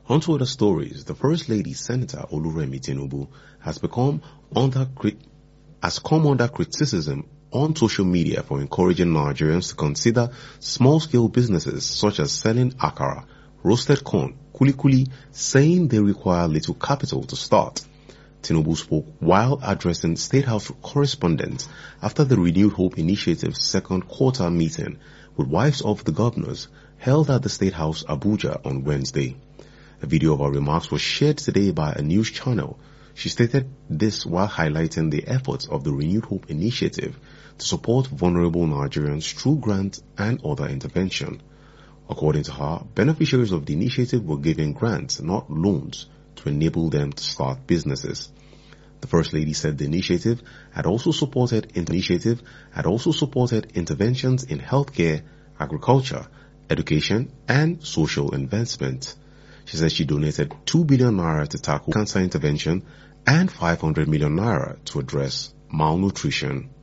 On to other stories, the First Lady Senator Oluremi Tinubu has come under criticism on social media for encouraging Nigerians to consider small-scale businesses such as selling akara, roasted corn, kuli-kuli, saying they require little capital to start. Tinubu spoke while addressing State House correspondents after the Renewed Hope Initiative's second quarter meeting with wives of the governors held at the State House Abuja on Wednesday. A video of her remarks was shared today by a news channel. She stated this while highlighting the efforts of the Renewed Hope Initiative to support vulnerable Nigerians through grants and other intervention. According to her, beneficiaries of the initiative were given grants, not loans, to enable them to start businesses. The First Lady said the initiative had also supported interventions in healthcare, agriculture, education, and social investment. She said she donated 2 billion naira to tackle cancer intervention and 500 million naira to address malnutrition.